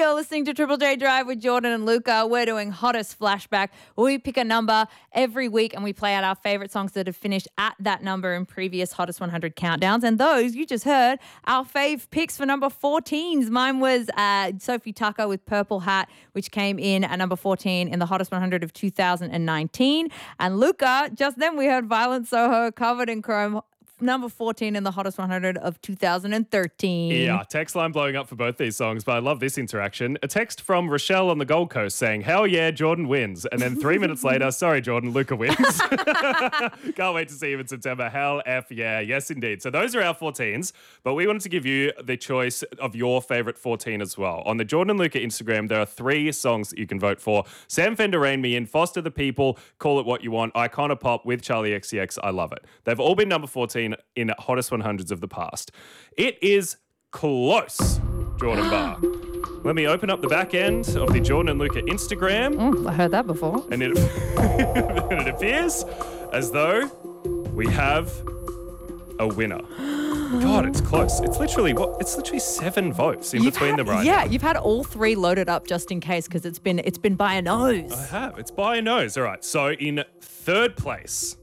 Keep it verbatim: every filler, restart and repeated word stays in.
You're listening to Triple J Drive with Jordan and Luca. We're doing Hottest Flashback. We pick a number every week and we play out our favourite songs that have finished at that number in previous Hottest one hundred countdowns. And those, you just heard, our fave picks for number fourteens. Mine was uh, Sophie Tucker with Purple Hat, which came in at number fourteen in the Hottest one hundred of two thousand nineteen. And Luca, just then we heard Violent Soho, Covered in Chrome, number fourteen in the Hottest one hundred of two thousand thirteen. Yeah, text line blowing up for both these songs, but I love this interaction. A text from Rochelle on the Gold Coast saying, hell yeah, Jordan wins. And then three minutes later, sorry, Jordan, Luca wins. Can't wait to see you in September. Hell F yeah. Yes, indeed. So those are our fourteens, but we wanted to give you the choice of your favourite fourteen as well. On the Jordan and Luca Instagram, there are three songs that you can vote for. Sam Fender, Rain Me In, Foster the People, Call It What You Want, Icona Pop with Charlie X C X. I love it. They've all been number fourteen in Hottest one hundreds of the past. It is close, Jordan Barr. Let me open up the back end of the Jordan and Luca Instagram. Mm, I heard that before. And it, and it appears as though we have a winner. God, it's close. It's literally what? It's literally seven votes in You've between had, them right yeah, now. you've had all three loaded up just in case because it's been it's been by a nose. I have. It's by a nose. All right. So in third place,